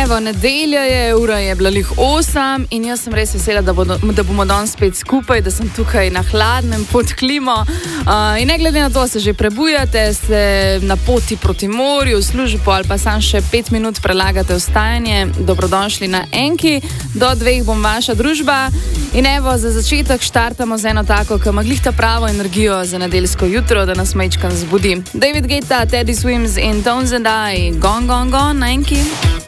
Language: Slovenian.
Evo, nedelja je, ura je bila lih 8 in jaz sem res vesela, da bomo danes spet skupaj, da sem tukaj na hladnem pod klimo. In ne glede na to, se že prebujate, ste na poti proti morju, v službo ali pa sam še 5 minut prelagate vstajanje, dobrodošli na Enki, do 2 bom vaša družba. In evo, za začetek štartamo z eno tako, ki ima glihta pravo energijo za nedeljsko jutro, da nas majčkan zbudi. David Guetta, Teddy Swims in Tones and I, Gone, Gone, Gone na Enki.